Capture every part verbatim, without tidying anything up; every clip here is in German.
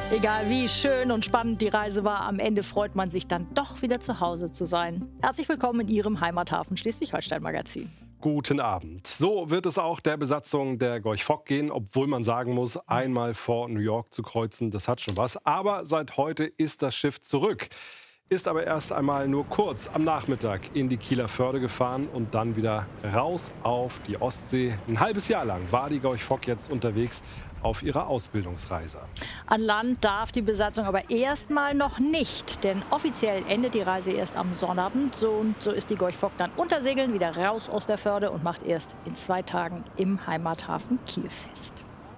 Egal wie schön und spannend die Reise war, am Ende freut man sich dann doch wieder zu Hause zu sein. Herzlich willkommen in Ihrem Heimathafen Schleswig-Holstein-Magazin. Guten Abend. So wird es auch der Besatzung der Gorch Fock gehen, obwohl man sagen muss, einmal vor New York zu kreuzen, das hat schon was. Aber seit heute ist das Schiff zurück. Ist aber erst einmal nur kurz am Nachmittag in die Kieler Förde gefahren und dann wieder raus auf die Ostsee. Ein halbes Jahr lang war die Gorch Fock jetzt unterwegs auf ihrer Ausbildungsreise. An Land darf die Besatzung aber erstmal noch nicht, denn offiziell endet die Reise erst am Sonnabend. So und so ist die Gorch Fock dann unter Segeln wieder raus aus der Förde und macht erst in zwei Tagen im Heimathafen Kiel fest.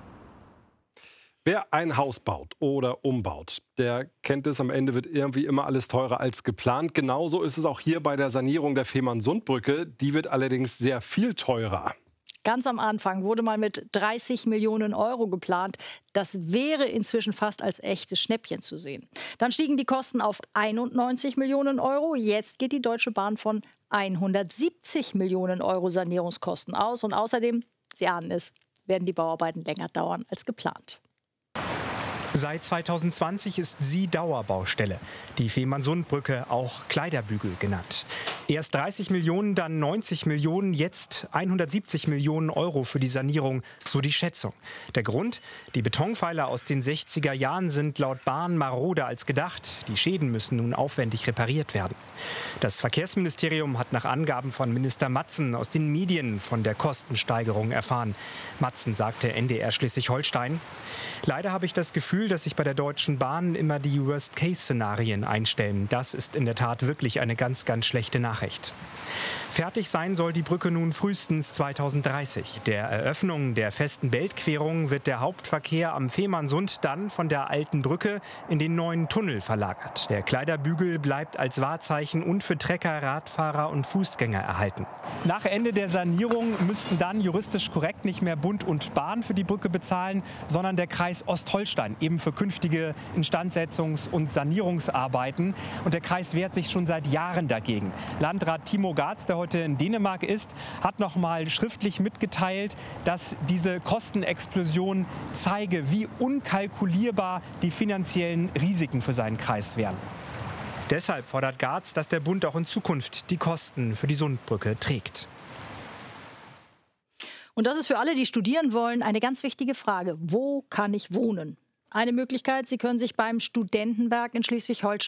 Wer ein Haus baut oder umbaut, der kennt es, am Ende wird irgendwie immer alles teurer als geplant. Genauso ist es auch hier bei der Sanierung der Fehmarnsundbrücke. Die wird allerdings sehr viel teurer. Ganz am Anfang wurde mal mit dreißig Millionen Euro geplant. Das wäre inzwischen fast als echtes Schnäppchen zu sehen. Dann stiegen die Kosten auf einundneunzig Millionen Euro. Jetzt geht die Deutsche Bahn von hundertsiebzig Millionen Euro Sanierungskosten aus. Und außerdem, Sie ahnen es, werden die Bauarbeiten länger dauern als geplant. Seit zweitausendzwanzig ist sie Dauerbaustelle. Die Fehmarnsundbrücke, auch Kleiderbügel genannt. Erst dreißig Millionen, dann neunzig Millionen, jetzt hundertsiebzig Millionen Euro für die Sanierung, so die Schätzung. Der Grund? Die Betonpfeiler aus den sechziger Jahren sind laut Bahn maroder als gedacht. Die Schäden müssen nun aufwendig repariert werden. Das Verkehrsministerium hat nach Angaben von Minister Matzen aus den Medien von der Kostensteigerung erfahren. Matzen sagte N D R Schleswig-Holstein: Leider habe ich das Gefühl, dass sich bei der Deutschen Bahn immer die Worst-Case-Szenarien einstellen. Das ist in der Tat wirklich eine ganz, ganz schlechte Nachricht. Fertig sein soll die Brücke nun frühestens zweitausenddreißig. Der Eröffnung der festen Beltquerung wird der Hauptverkehr am Fehmarnsund dann von der alten Brücke in den neuen Tunnel verlagert. Der Kleiderbügel bleibt als Wahrzeichen und für Trecker, Radfahrer und Fußgänger erhalten. Nach Ende der Sanierung müssten dann juristisch korrekt nicht mehr Bund und Bahn für die Brücke bezahlen, sondern der Kreis Ostholstein, eben für künftige Instandsetzungs- und Sanierungsarbeiten. Und der Kreis wehrt sich schon seit Jahren dagegen. Landrat Timo Gaatz, der heute in Dänemark ist, hat noch mal schriftlich mitgeteilt, dass diese Kostenexplosion zeige, wie unkalkulierbar die finanziellen Risiken für seinen Kreis wären. Deshalb fordert Gaatz, dass der Bund auch in Zukunft die Kosten für die Sundbrücke trägt. Und das ist für alle, die studieren wollen, eine ganz wichtige Frage. Wo kann ich wohnen? Eine Möglichkeit, Sie können sich beim Studentenwerk in Schleswig-Holstein